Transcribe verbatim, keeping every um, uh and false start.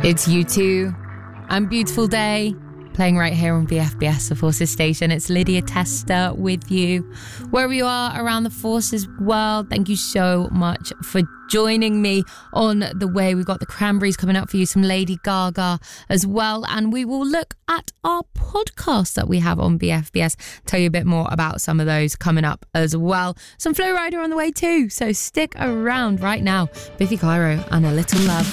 It's U two and Beautiful Day, playing right here on V F B S, the Forces station. It's Lydia Tester with you. Wherever you are around the Forces world, thank you so much for joining me on the way. We've got the Cranberries coming up for you, some Lady Gaga as well. And we will look at our podcast that we have on V F B S. Tell you a bit more about some of those coming up as well. Some Flow Rider on the way too. So stick around right now. Biffy Clyro and A Little Love.